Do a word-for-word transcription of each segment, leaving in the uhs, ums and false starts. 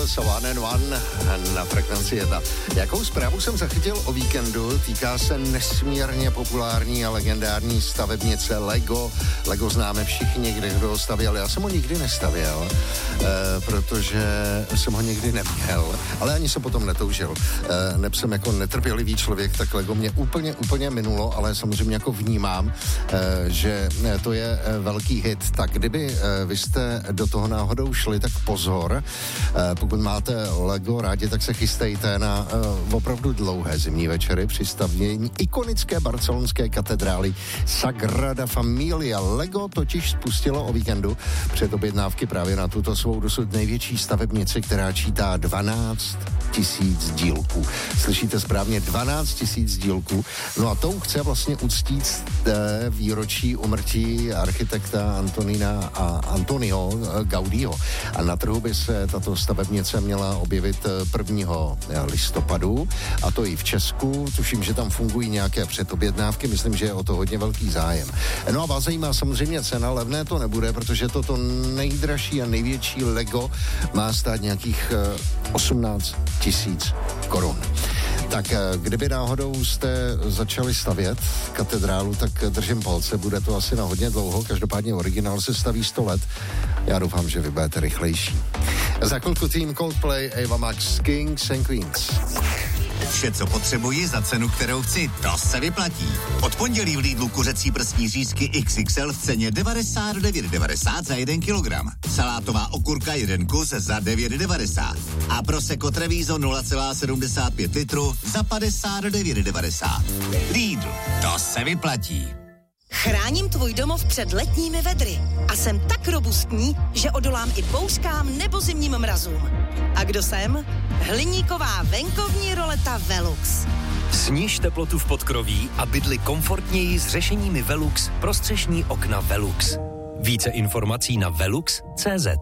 Girls a One and One na frekvenci jedna. Jakou zprávu jsem zachytil o víkendu, týká se nesmírně populární a legendární stavebnice Lego. Lego známe všichni, kde kdo ho stavěl. Já jsem ho nikdy nestavěl, eh, protože jsem ho nikdy neměl, ale ani se potom netoužil. Eh, neb jsem jako netrpělivý člověk, tak Lego mě úplně, úplně minulo, ale samozřejmě jako vnímám, eh, že to je eh, velký hit. Tak kdyby eh, vy jste do toho náhodou šli, tak pozor. Eh, pokud máte Lego rádi, tak se chystejte na eh, opravdu dlouhé zimní večery při stavění ikonické barcelonské katedrály Sagrada Familia. Lego totiž spustilo o víkendu předobjednávky právě na tuto svou dosud největší stavebnici, která čítá dvanáct tisíc dílků. Slyšíte správně, dvanáct tisíc dílků. No a tou chce vlastně uctít eh, výročí umrtí architekta Antonina a Antonio Gaudiho. A na trhu by se tato stavebnice měla objevit prvního listopadu, a to i v Česku. Tuším, že tam fungují nějaké předobjednávky, myslím, že je o to hodně velký zájem. No a vás zajímá samozřejmě cena, levné to nebude, protože toto nejdražší a největší Lego má stát nějakých osmnáct tisíc korun. Tak kdyby náhodou jste začali stavět katedrálu, tak držím palce, bude to asi na hodně dlouho, každopádně originál se staví sto let. Já doufám, že vy budete rychlejší. Za chvilku tým Coldplay, Ava Max, Kings and Queens. Vše, co potřebuji za cenu, kterou chci, to se vyplatí. Od pondělí v Lidlu kuřecí prsní řízky iks iks el v ceně devadesát devět devadesát za jeden kilogram. Salátová okurka jeden kus za devět devadesát. A Prosecco Treviso nula celá sedmdesát pět litru za padesát devět devadesát. Lidl, to se vyplatí. Chráním tvůj domov před letními vedry a jsem tak robustní, že odolám i bouřkám nebo zimním mrazům. A kdo jsem? Hliníková venkovní roleta Velux. Sniž teplotu v podkroví a bydli komfortněji s řešeními Velux pro střešní okna Velux. Více informací na velux tečka cé zet.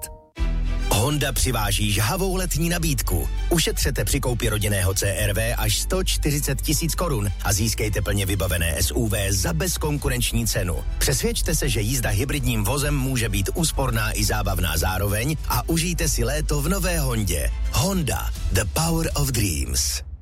Honda přiváží žhavou letní nabídku. Ušetřete při koupi rodinného cé er vé až sto čtyřicet tisíc korun a získejte plně vybavené es ú vé za bezkonkurenční cenu. Přesvědčte se, že jízda hybridním vozem může být úsporná i zábavná zároveň a užijte si léto v nové Hondě. Honda, the power of dreams.